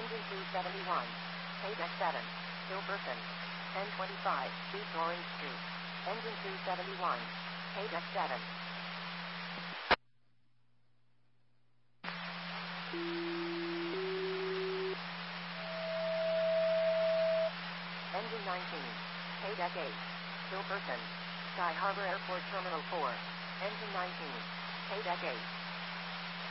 Engine 271. Paydeck 7. Hilberton. 1025. East Orange Street. Engine 271. Paydeck 7. Engine 19. Paydeck 8. Hilberton. Sky Harbor Airport Terminal 4. Engine 19. Paydeck 8.